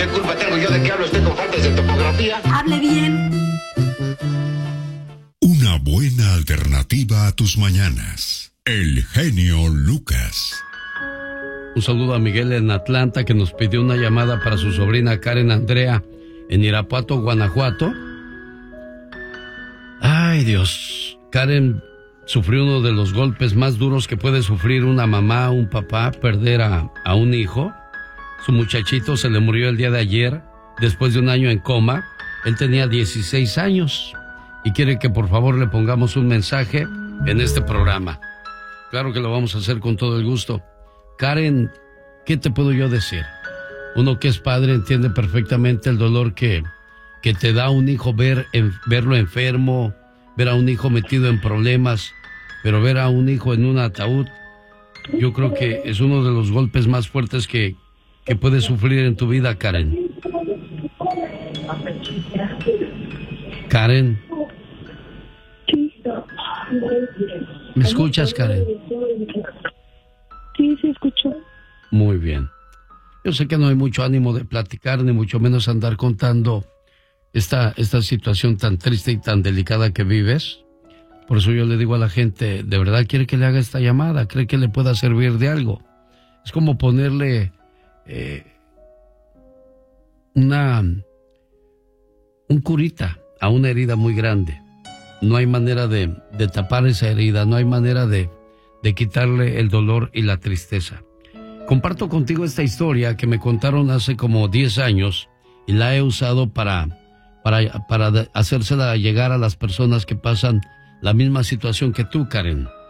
¿Qué culpa tengo yo de que hable usted con faltas de topografía? Hable bien. Una buena alternativa a tus mañanas. El genio Lucas. Un saludo a Miguel en Atlanta, que nos pidió una llamada para su sobrina Karen Andrea en Irapuato, Guanajuato. Ay, Dios. Karen sufrió uno de los golpes más duros que puede sufrir una mamá o un papá, perder a un hijo. Su muchachito se le murió el día de ayer, después de un año en coma. Él tenía 16 años y quiere que por favor le pongamos un mensaje en este programa. Claro que lo vamos a hacer con todo el gusto. Karen, ¿qué te puedo yo decir? Uno que es padre entiende perfectamente el dolor que te da un hijo verlo enfermo, ver a un hijo metido en problemas, pero ver a un hijo en un ataúd, yo creo que es uno de los golpes más fuertes que puedes sufrir en tu vida, Karen. Karen. ¿Me escuchas, Karen? Sí, escucho. Muy bien. Yo sé que no hay mucho ánimo de platicar, ni mucho menos andar contando esta situación tan triste y tan delicada que vives. Por eso yo le digo a la gente, ¿de verdad quiere que le haga esta llamada? ¿Cree que le pueda servir de algo? Es como ponerle un curita a una herida muy grande. No hay manera de tapar esa herida, no hay manera de quitarle el dolor y la tristeza. Comparto contigo esta historia que me contaron hace como 10 años y la he usado para hacérsela llegar a las personas que pasan la misma situación que tú, Karen.